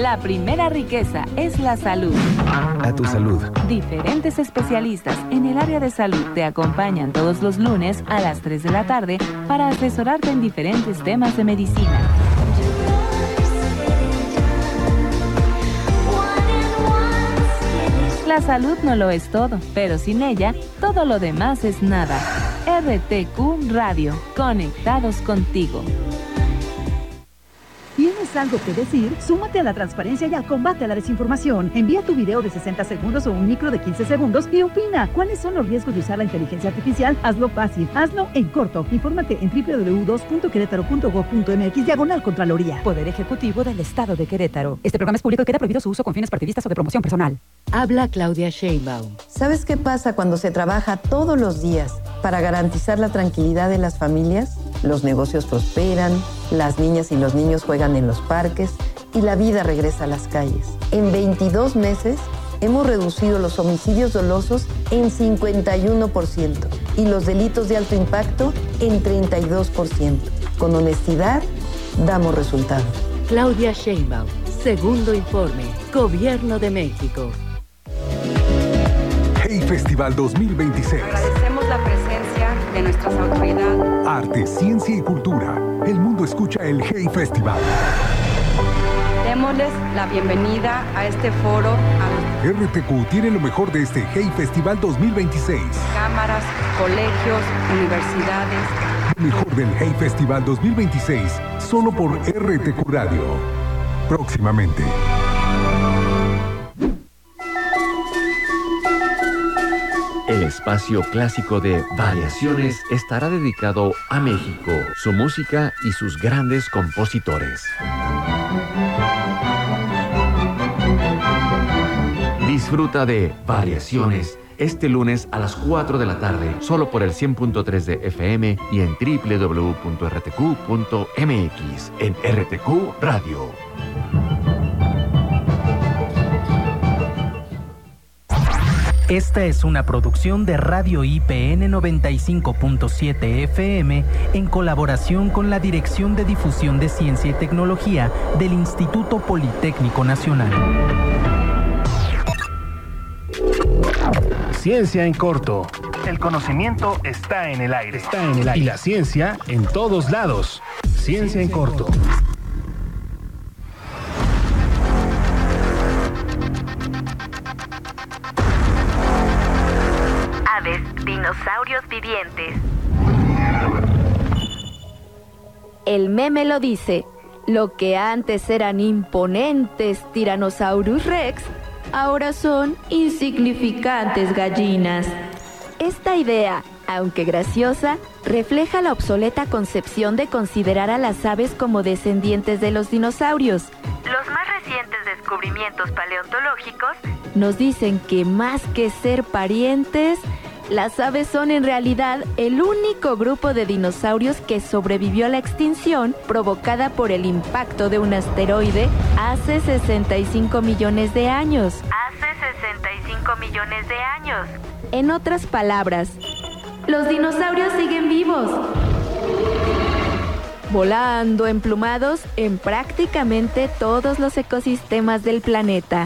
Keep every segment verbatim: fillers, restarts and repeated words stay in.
La primera riqueza es la salud. A tu salud. Diferentes especialistas en el área de salud te acompañan todos los lunes a las tres de la tarde para asesorarte en diferentes temas de medicina. La salud no lo es todo, pero sin ella, todo lo demás es nada. R T Q Radio, conectados contigo. ¿Tienes algo que decir? Súmate a la transparencia y al combate a la desinformación. Envía tu video de sesenta segundos o un micro de quince segundos y opina. ¿Cuáles son los riesgos de usar la inteligencia artificial? Hazlo fácil, hazlo en corto. Infórmate en doble u doble u doble u punto querétaro punto gob punto eme equis diagonal Contraloría. Poder Ejecutivo del Estado de Querétaro. Este programa es público y queda prohibido su uso con fines partidistas o de promoción personal. Habla Claudia Sheinbaum. ¿Sabes qué pasa cuando se trabaja todos los días para garantizar la tranquilidad de las familias? Los negocios prosperan, las niñas y los niños juegan en los parques y la vida regresa a las calles. En veintidós meses hemos reducido los homicidios dolosos en cincuenta y uno por ciento y los delitos de alto impacto en treinta y dos por ciento. Con honestidad, damos resultados. Claudia Sheinbaum, segundo informe, Gobierno de México. Hey Festival dos mil veintiséis. Agradecemos la presencia de nuestras autoridades. Arte, ciencia y cultura. El mundo escucha el Hey Festival. Démosles la bienvenida a este foro a R T Q tiene lo mejor de este Hey Festival dos mil veintiséis. Cámaras, colegios, universidades. Lo mejor del Hey Festival dos mil veintiséis, solo por R T Q Radio. Próximamente. El espacio clásico de Variaciones estará dedicado a México, su música y sus grandes compositores. Disfruta de Variaciones este lunes a las cuatro de la tarde, solo por el cien punto tres de F M y en doble u doble u doble u punto r t q punto m x en R T Q Radio. Esta es una producción de Radio I P N noventa y cinco punto siete F M en colaboración con la Dirección de Difusión de Ciencia y Tecnología del Instituto Politécnico Nacional. Ciencia en corto. El conocimiento está en el aire. Está en el aire. Y la ciencia en todos lados. Ciencia en corto. Aves, dinosaurios vivientes. El meme lo dice. Lo que antes eran imponentes Tyrannosaurus Rex, ahora son insignificantes gallinas. Esta idea, aunque graciosa, refleja la obsoleta concepción de considerar a las aves como descendientes de los dinosaurios. Los más recientes descubrimientos paleontológicos nos dicen que más que ser parientes, las aves son en realidad el único grupo de dinosaurios que sobrevivió a la extinción provocada por el impacto de un asteroide hace sesenta y cinco millones de años. Hace sesenta y cinco millones de años. En otras palabras, los dinosaurios siguen vivos, volando emplumados en prácticamente todos los ecosistemas del planeta.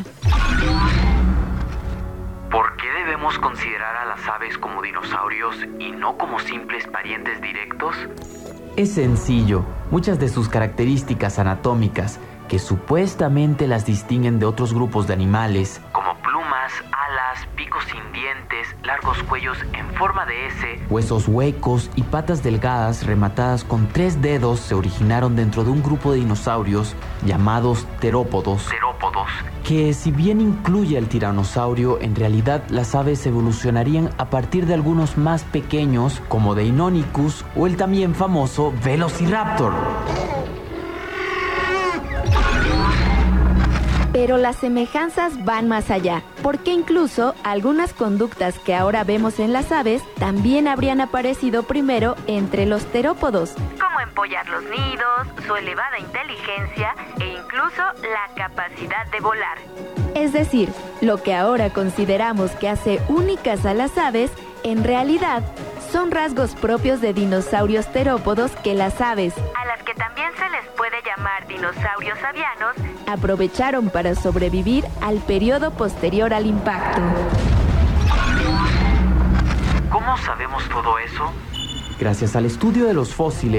¿Por qué debemos considerar a las aves como dinosaurios y no como simples parientes directos? Es sencillo. Muchas de sus características anatómicas, que supuestamente las distinguen de otros grupos de animales, como plumas, alas, picos sin dientes, largos cuellos en forma de S, huesos huecos y patas delgadas rematadas con tres dedos, se originaron dentro de un grupo de dinosaurios llamados terópodos. Terópodos. Que si bien incluye al tiranosaurio, en realidad las aves evolucionarían a partir de algunos más pequeños, como Deinonychus o el también famoso Velociraptor. Pero las semejanzas van más allá, porque incluso algunas conductas que ahora vemos en las aves también habrían aparecido primero entre los terópodos, como empollar los nidos, su elevada inteligencia e incluso la capacidad de volar. Es decir, lo que ahora consideramos que hace únicas a las aves, en realidad son rasgos propios de dinosaurios terópodos que las aves, a las que también se les puede llamar dinosaurios avianos, aprovecharon para sobrevivir al periodo posterior al impacto. ¿Cómo sabemos todo eso? Gracias al estudio de los fósiles,